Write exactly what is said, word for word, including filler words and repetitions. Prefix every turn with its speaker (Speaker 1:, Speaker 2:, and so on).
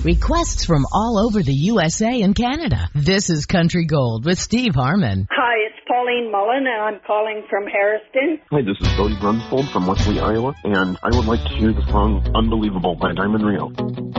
Speaker 1: Requests from all over the U S A and Canada. This is Country Gold with Steve Harmon.
Speaker 2: Hi, it's Pauline Mullen, and I'm calling from Harriston.
Speaker 3: Hi, this is Cody Grunsfold from Wesley, Iowa, and I would like to hear the song Unbelievable by Diamond Rio.